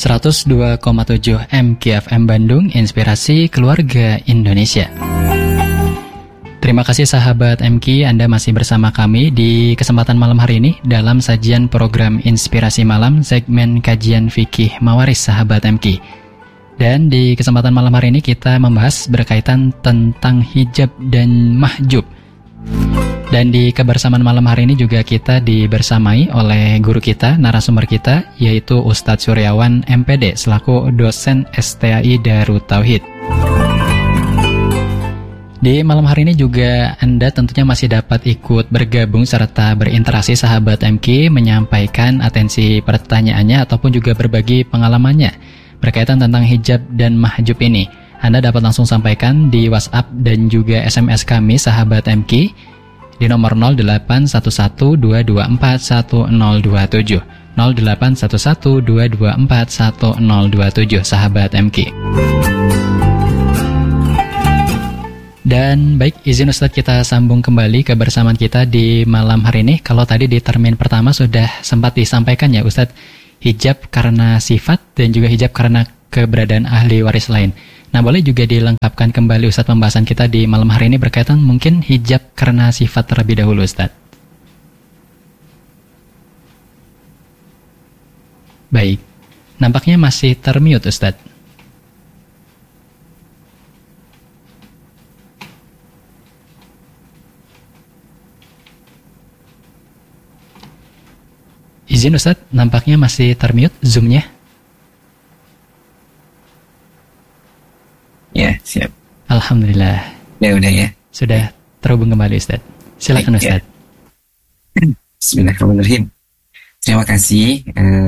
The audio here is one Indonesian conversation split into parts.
102,7 MKFM Bandung, Inspirasi Keluarga Indonesia. Terima kasih sahabat MK, Anda masih bersama kami di kesempatan malam hari ini dalam sajian program Inspirasi Malam segmen kajian fikih Mawaris sahabat MK. Dan di kesempatan malam hari ini kita membahas berkaitan tentang hijab dan mahjub. Dan di kebersamaan malam hari ini juga kita dibersamai oleh guru kita, narasumber kita, yaitu Ustadz Suryawan MPD selaku dosen STAI Darut Tauhid. Di malam hari ini juga Anda tentunya masih dapat ikut bergabung serta berinteraksi sahabat MK, menyampaikan atensi pertanyaannya ataupun juga berbagi pengalamannya berkaitan tentang hijab dan mahjub ini. Anda dapat langsung sampaikan di WhatsApp dan juga SMS kami sahabat MK di nomor 0811224107 0811224107 sahabat MK. Dan baik, izin Ustadz kita sambung kembali kebersamaan kita di malam hari ini. Kalau tadi di termin pertama sudah sempat disampaikan ya Ustadz, hijab karena sifat dan juga hijab karena keberadaan ahli waris lain. Nah, boleh juga dilengkapkan kembali Ustadz pembahasan kita di malam hari ini berkaitan mungkin hijab karena sifat terlebih dahulu Ustadz. Baik, nampaknya masih termute Ustadz. Izin Ustadz, nampaknya masih termute Zoom-nya. Ya, siap. Alhamdulillah. Ya, udah ya. Sudah terhubung kembali Ustadz. Silakan Ustadz. Bismillahirrahmanirrahim. Terima kasih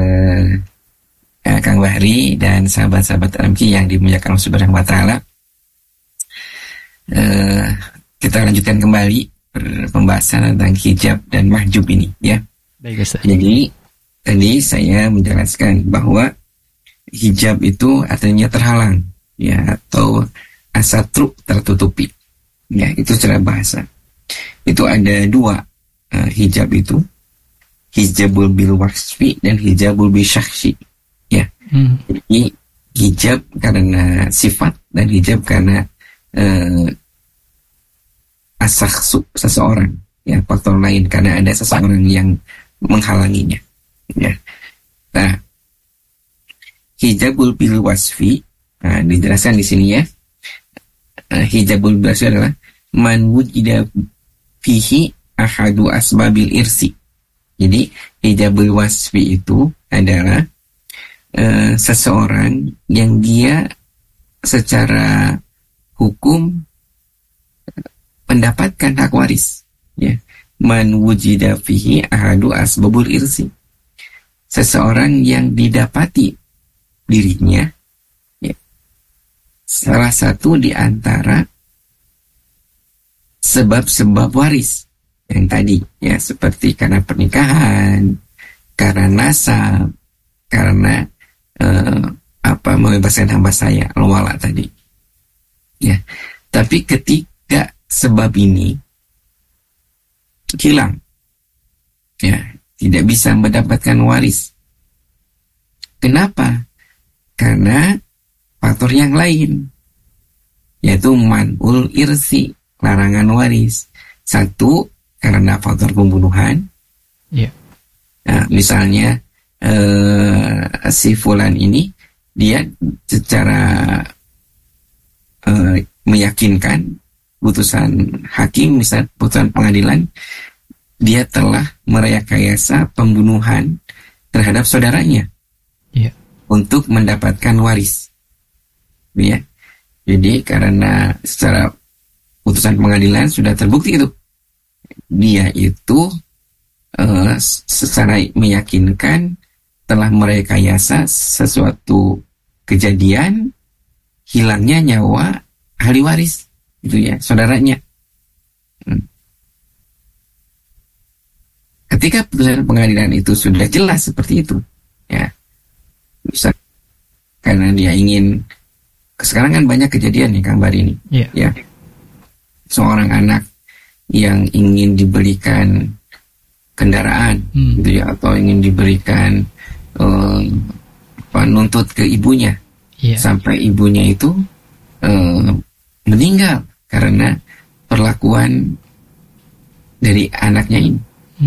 Kang Bahri dan sahabat-sahabat MK yang dimuliakan Allah Subhanahu wa taala. Kita lanjutkan kembali pembahasan tentang hijab dan mahjub ini ya. Baik Ustadz. Jadi tadi saya menjelaskan bahwa hijab itu artinya terhalang ya, atau asatru, tertutupi ya, itu secara bahasa. Itu ada dua hijab itu, hijabul bil wasfi dan hijabul bil syakhsi ya. Jadi hijab karena sifat dan hijab karena asakhsu, seseorang ya, faktor lain karena ada seseorang yang menghalanginya ya. Nah, hijabul bil wasfi, nah, dijelaskan di sini ya. Hijabul bil wasfi adalah man wujida fihi ahadu asbabil irsi. Jadi hijabul wasfi itu adalah seseorang yang dia secara hukum mendapatkan hak waris ya. Man wujida fihi ahadu asbabul irsi, seseorang yang didapati dirinya ya, salah satu di antara sebab-sebab waris yang tadi ya, seperti karena pernikahan, karena nasab, karena membebaskan hamba saya al-wala tadi ya. Tapi ketika sebab ini hilang ya, tidak bisa mendapatkan waris. Kenapa? Karena faktor yang lain, yaitu man'ul irsi, larangan waris. Satu, karena faktor pembunuhan ya. Nah, misalnya si fulan ini dia secara meyakinkan putusan hakim, misal putusan pengadilan, dia telah merekayasa pembunuhan terhadap saudaranya untuk mendapatkan waris ya. Jadi karena secara putusan pengadilan sudah terbukti itu dia itu secara meyakinkan telah merekayasa sesuatu kejadian hilangnya nyawa ahli waris itu ya, saudaranya. Ketika putusan pengadilan itu sudah jelas seperti itu ya, bisa karena dia ingin, sekarang kan banyak kejadian nih Kang Bari ini ya, seorang anak yang ingin diberikan kendaraan gitu ya, atau ingin diberikan nuntut ke ibunya, sampai ibunya itu meninggal karena perlakuan dari anaknya ini.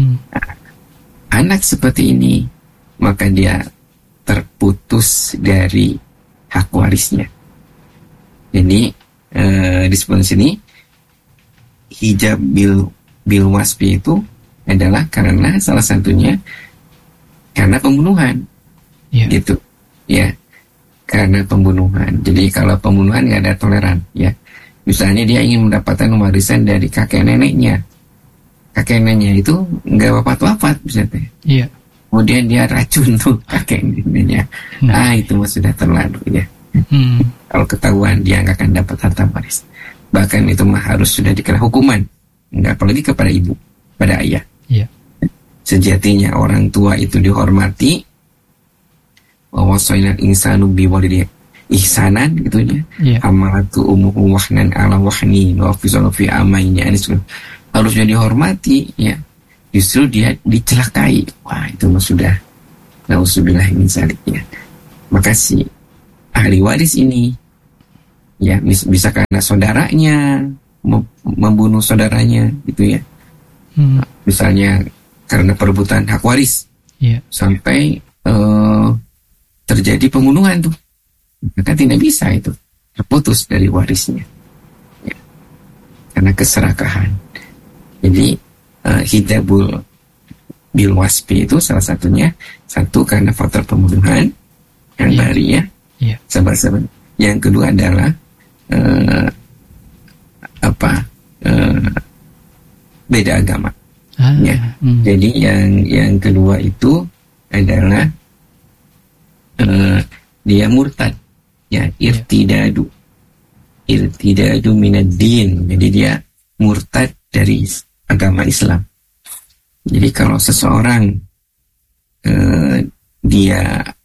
Anak seperti ini, maka dia terputus dari hak warisnya. Jadi disebut di sini hijab bil wasfi itu adalah karena salah satunya karena pembunuhan, gitu, ya, karena pembunuhan. Jadi kalau pembunuhan nggak ada toleran, ya. Misalnya dia ingin mendapatkan warisan dari kakek neneknya itu nggak wafat misalnya. Iya. Kemudian dia racun tuh kakek neneknya. Itu mah sudah terlalu, ya. Kalau ketahuan dia nggak akan dapat harta waris. Bahkan itu mah harus sudah dikena hukuman. Nggak, apalagi kepada ibu, pada ayah. Iya. Sejatinya orang tua itu dihormati. Wa wasainal insanu biwalidayhi ihsanan, gitu ya. Amalatu umuhu wahnan ala wahni wa fisalu fi amaini, harusnya dihormati, ya. Justru dia dicelakai. Wah, itu mah sudah nauzubillah min zalik, ya. Maka si ahli waris ini, ya, bisa karena saudaranya membunuh saudaranya, gitu ya. Misalnya karena perebutan hak waris, sampai terjadi pembunuhan tuh, maka tidak bisa itu terputus dari warisnya, ya. Karena keserakahan. Jadi hijabul bil wasfi itu salah satunya, satu karena faktor pembunuhan yang bariyah, sahabat-sahabat. Yang kedua adalah beda agama. Jadi yang kedua itu adalah dia murtad, ya, irtidadu minad din. Jadi dia murtad dari agama Islam. Jadi kalau seseorang dia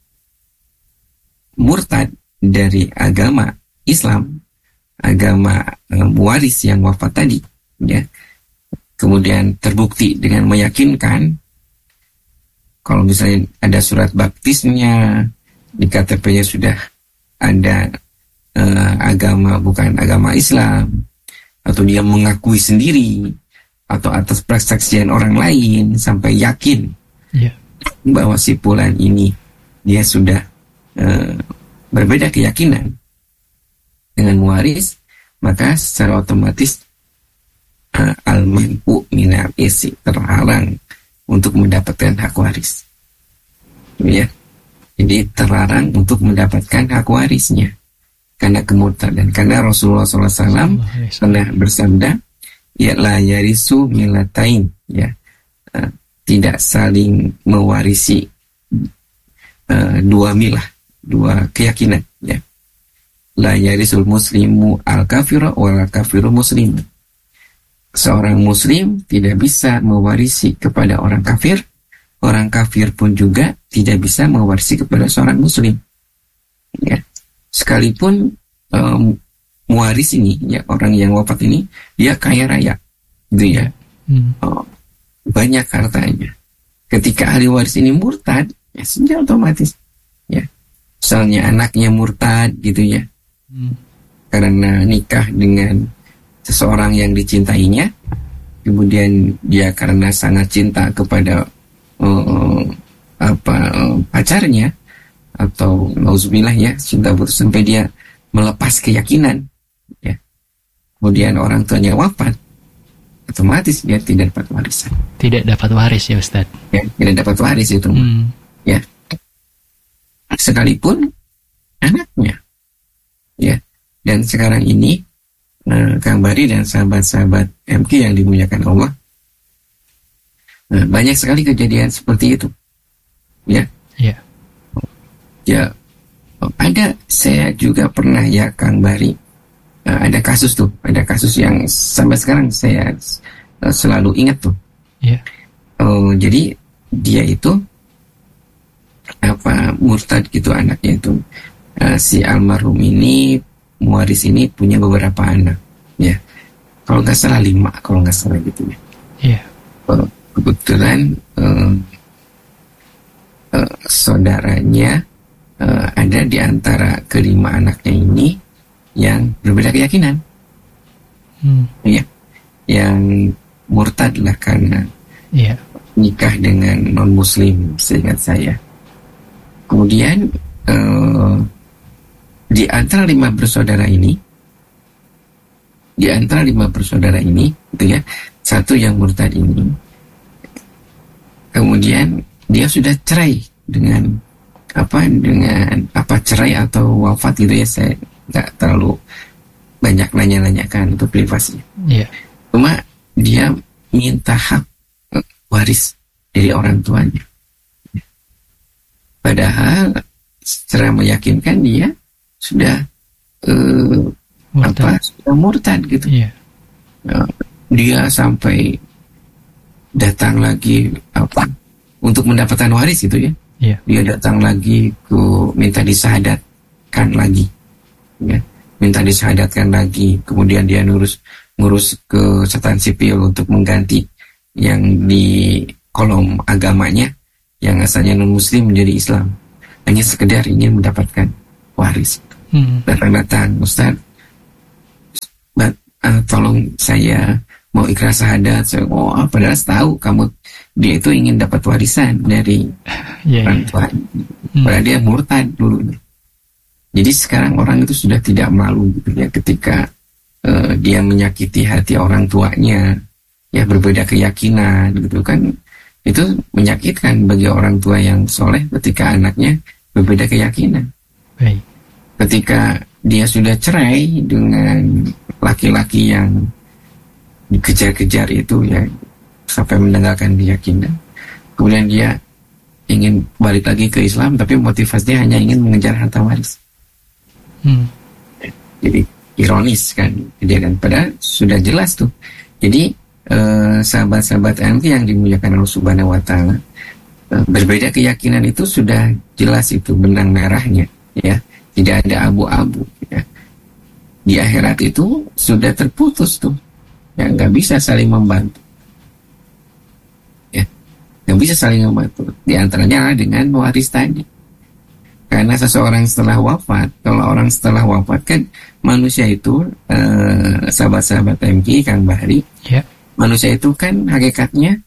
murtad dari agama Islam, agama waris yang wafat tadi, ya, kemudian terbukti dengan meyakinkan, kalau misalnya ada surat baptisnya, di KTP-nya sudah ada agama bukan agama Islam, atau dia mengakui sendiri, atau atas persaksian orang lain sampai yakin bahwa si fulan ini dia sudah berbeda keyakinan dengan waris, maka secara otomatis al-man'u minal isi, terhalang untuk mendapatkan hak waris, ya. Jadi terlarang untuk mendapatkan hak warisnya karena kemurtadan. Karena Rasulullah SAW pernah bersabda, ya la yarisu milatain, ya, tidak saling mewarisi dua milah, dua keyakinan, ya. La yarisul muslimu al kafiru wal kafiru muslim. Seorang muslim tidak bisa mewarisi kepada orang kafir. Orang kafir pun juga tidak bisa mewarisi kepada seorang muslim, ya. Sekalipun mewaris ini, ya, orang yang wafat ini dia kaya raya, gitu, ya. Banyak hartanya. Ketika ahli waris ini murtad, ya sudah otomatis, ya. Misalnya anaknya murtad, gitu, ya, karena nikah dengan seseorang yang dicintainya, kemudian dia karena sangat cinta kepada pacarnya, atau nauzubillah, ya, cinta putus sampai dia melepas keyakinan, ya, kemudian orang tuanya wafat, otomatis dia tidak dapat warisan. Tidak dapat waris, ya Ustaz. Ya, tidak dapat waris itu, ya. Sekalipun anaknya, ya. Dan sekarang ini Kang Bari dan sahabat-sahabat MK yang dimuliakan Allah, banyak sekali kejadian seperti itu, ya. Ya, ada, saya juga pernah, ya, Kang Bari, ada kasus yang sampai sekarang saya selalu ingat tuh. Jadi dia itu murtad gitu anaknya itu. Si almarhum ini, muwaris ini punya beberapa anak, ya. Kalau nggak salah 5, kalau nggak salah gitu, ya. Kebetulan saudaranya ada di antara kelima anaknya ini yang berbeda keyakinan, ya, yang murtad lah karena nikah dengan non muslim, seingat saya. Kemudian di antara lima bersaudara ini, gitu ya, satu yang murtad ini, kemudian dia sudah cerai dengan cerai atau wafat gitu ya, saya nggak terlalu banyak nanya-nanyakan untuk privasi. Cuma dia minta hak waris dari orang tuanya, padahal secara meyakinkan dia sudah murtad gitu. Dia sampai datang lagi untuk mendapatkan waris gitu ya. Dia datang lagi minta disahadatkan lagi, ya, minta disahadatkan lagi. Kemudian dia ngurus ke catatan sipil untuk mengganti yang di kolom agamanya yang asalnya non muslim menjadi Islam, hanya sekedar ingin mendapatkan waris. Datang, Ustaz, tolong saya mau ikhlas syahadat. Padahal tahu dia itu ingin dapat warisan dari orang tua. Padahal dia murtad dulu. Jadi sekarang orang itu sudah tidak malu gitu ya, ketika dia menyakiti hati orang tuanya, ya, berbeda keyakinan gitu kan. Itu menyakitkan bagi orang tua yang soleh ketika anaknya berbeda keyakinan. Ketika dia sudah cerai dengan laki-laki yang dikejar-kejar itu ya, sampai meninggalkan keyakinan, kemudian dia ingin balik lagi ke Islam, tapi motivasinya hanya ingin mengejar harta waris. Jadi ironis kan kejadian, padahal sudah jelas tuh. Jadi sahabat-sahabat MT yang dimuliakan Allah Subhanahu wa Ta'ala, berbeda keyakinan itu sudah jelas, itu benang merahnya, ya, tidak ada abu-abu, ya. Di akhirat itu sudah terputus tuh, ya, nggak bisa saling membantu, ya, nggak bisa saling membantu. Di antaranya dengan waris tadi, karena seseorang setelah wafat, kalau orang setelah wafat kan manusia itu, sahabat-sahabat MK, Kang Bahri, manusia itu kan hakikatnya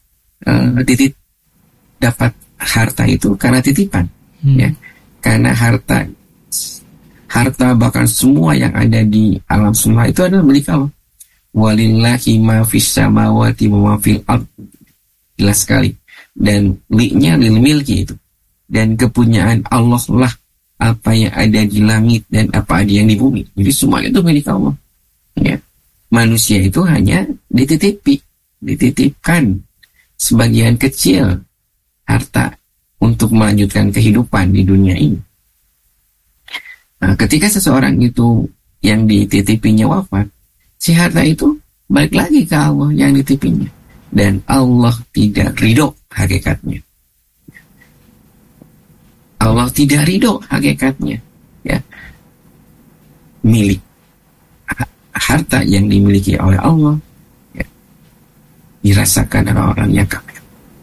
dapat harta itu karena titipan, ya, karena harta bahkan semua yang ada di alam semesta itu adalah milik Allah. Walillahi ma fis samawati wa ma fil ard. Jelas sekali. Dan li-nya lil milki itu. Dan kepunyaan Allah lah apa yang ada di langit dan apa ada yang di bumi. Jadi semua itu milik Allah. Ya. Manusia itu hanya dititipkan sebagian kecil harta untuk melanjutkan kehidupan di dunia ini. Nah, ketika seseorang itu yang dititipinya wafat, si harta itu balik lagi ke Allah yang dititipinya, dan Allah tidak ridho hakikatnya. Allah tidak ridho hakikatnya, ya. Milik harta yang dimiliki oleh Allah, ya, dirasakan oleh orang yang kafir.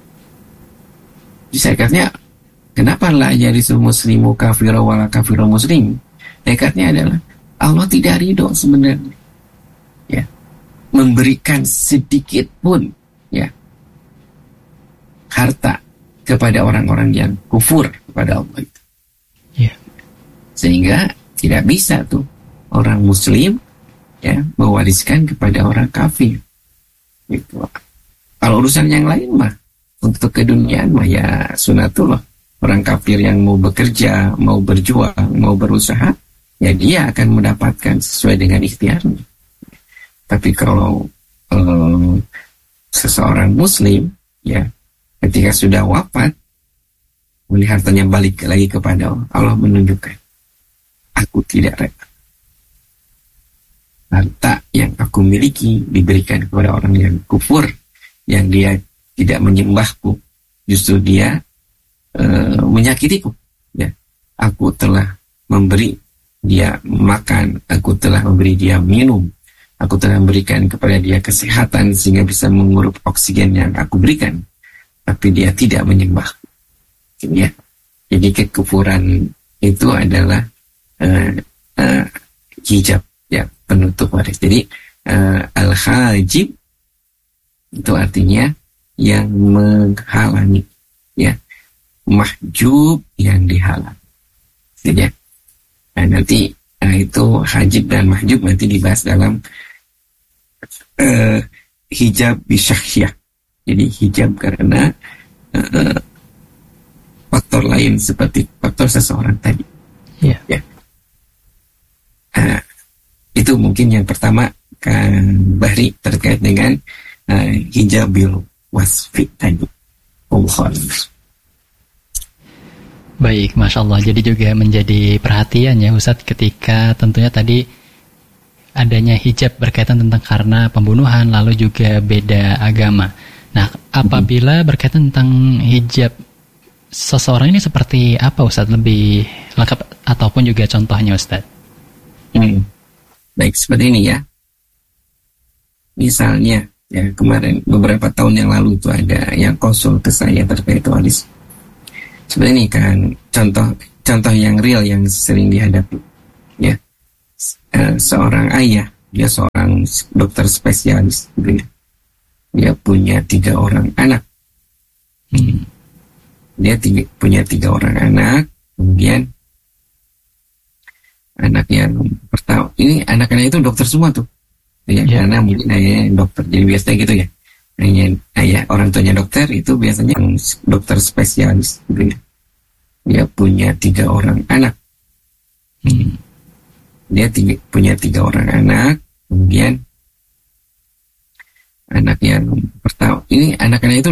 Jadi hakikatnya, kenapa la yarisul muslimu kafiru wala kafiru muslim? Dekatnya adalah Allah tidak ridho sebenarnya, ya, memberikan sedikit pun, ya, harta kepada orang-orang yang kufur kepada Allah itu. Sehingga tidak bisa tuh orang muslim, ya, mewariskan kepada orang kafir. Gitu. Kalau urusan yang lain mah, untuk keduniaan mah ya sunatullah. Orang kafir yang mau bekerja, mau berjuang, mau berusaha, ya dia akan mendapatkan sesuai dengan ikhtiarnya. Tapi kalau seseorang muslim, ya, ketika sudah wafat, hartanya balik lagi kepada Allah, Allah menunjukkan, aku tidak rela harta yang aku miliki diberikan kepada orang yang kufur, yang dia tidak menyembahku, justru dia menyakitiku, ya. Aku telah memberi dia makan, aku telah memberi dia minum, aku telah memberikan kepada dia kesehatan sehingga bisa menghirup oksigen yang aku berikan, tapi dia tidak menyembah, ya. Jadi kekufuran itu adalah uh, uh, hijab, ya, penutup waris. Jadi al-hajib itu artinya yang menghalangi, ya. Mahjub yang dihalang, ya. Nah, nanti itu hajib dan mahjub nanti dibahas dalam hijab bisyahsyah. Jadi hijab karena faktor lain seperti faktor seseorang tadi. Yeah. Ya. Itu mungkin yang pertama kan Bahri terkait dengan hijabil wasfi tadi. Baik, Masya Allah. Jadi juga menjadi perhatian ya Ustadz ketika tentunya tadi adanya hijab berkaitan tentang karena pembunuhan, lalu juga beda agama. Nah, apabila berkaitan tentang hijab seseorang ini seperti apa Ustadz? Lebih lengkap ataupun juga contohnya Ustadz? Baik, seperti ini ya. Misalnya, ya kemarin beberapa tahun yang lalu itu ada yang konsul ke saya terkait waris. Seperti ini kan contoh yang real yang sering dihadapi, ya. Seorang ayah, dia seorang dokter spesialis, gitu ya. Dia punya 3 orang anak. Dia punya 3 orang anak. Kemudian anak yang pertama, ini anak-anak itu dokter semua tuh, ya, karena mungkin ayahnya dokter, jadi biasanya gitu ya. Ayah orang tuanya dokter itu biasanya dokter spesialis, gitu ya. Dia punya 3 orang anak. Dia punya 3 orang anak. Kemudian anak yang pertama, ini anak-anak itu